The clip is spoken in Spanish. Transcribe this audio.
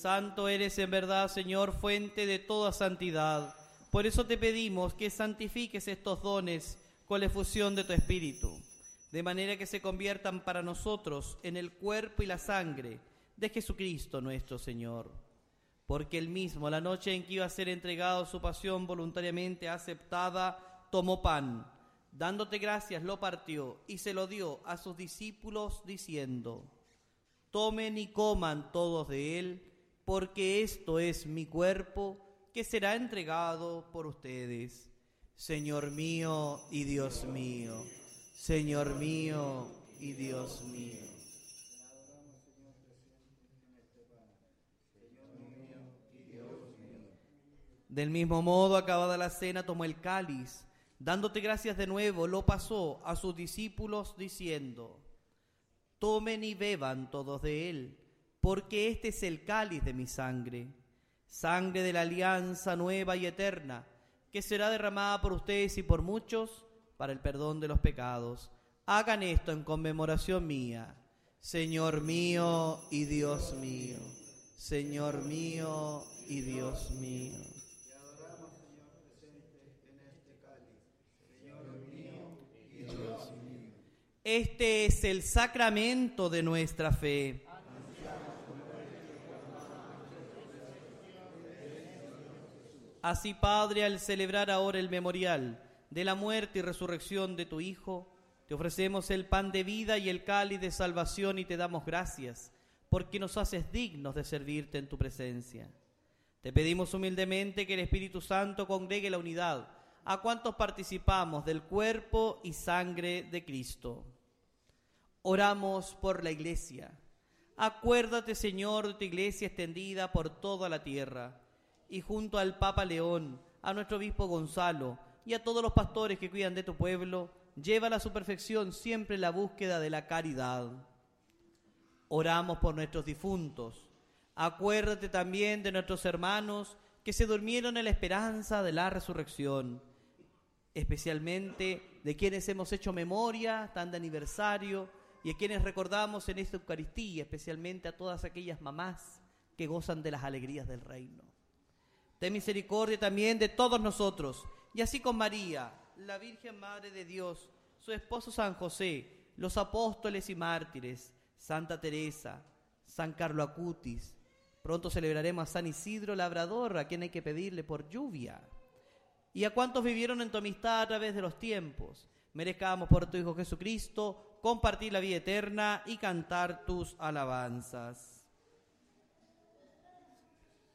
Santo eres en verdad, Señor, fuente de toda santidad. Por eso te pedimos que santifiques estos dones con la efusión de tu Espíritu, de manera que se conviertan para nosotros en el cuerpo y la sangre de Jesucristo nuestro Señor. Porque él mismo, la noche en que iba a ser entregado su pasión voluntariamente aceptada, tomó pan, dándote gracias, lo partió y se lo dio a sus discípulos diciendo: tomen y coman todos de él, porque esto es mi cuerpo que será entregado por ustedes. Señor mío y Dios mío, Señor mío y Dios mío. Del mismo modo, acabada la cena, tomó el cáliz, dándote gracias de nuevo, lo pasó a sus discípulos diciendo: tomen y beban todos de él, porque este es el cáliz de mi sangre, sangre de la alianza nueva y eterna, que será derramada por ustedes y por muchos para el perdón de los pecados. Hagan esto en conmemoración mía. Señor mío y Dios mío, Señor mío y Dios mío. Este es el sacramento de nuestra fe. Así, Padre, al celebrar ahora el memorial de la muerte y resurrección de tu Hijo, te ofrecemos el pan de vida y el cáliz de salvación y te damos gracias, porque nos haces dignos de servirte en tu presencia. Te pedimos humildemente que el Espíritu Santo congregue la unidad a cuantos participamos del cuerpo y sangre de Cristo. Oramos por la Iglesia. Acuérdate, Señor, de tu Iglesia extendida por toda la tierra, y junto al Papa León, a nuestro obispo Gonzalo y a todos los pastores que cuidan de tu pueblo, llévala a su perfección siempre la búsqueda de la caridad. Oramos por nuestros difuntos. Acuérdate también de nuestros hermanos que se durmieron en la esperanza de la resurrección, especialmente de quienes hemos hecho memoria tan de aniversario y a quienes recordamos en esta Eucaristía, especialmente a todas aquellas mamás que gozan de las alegrías del reino. Ten misericordia también de todos nosotros, y así con María, la Virgen Madre de Dios, su esposo San José, los apóstoles y mártires, Santa Teresa, San Carlo Acutis. Pronto celebraremos a San Isidro Labrador, a quien hay que pedirle por lluvia. Y a cuantos vivieron en tu amistad a través de los tiempos, merezcamos por tu Hijo Jesucristo compartir la vida eterna y cantar tus alabanzas.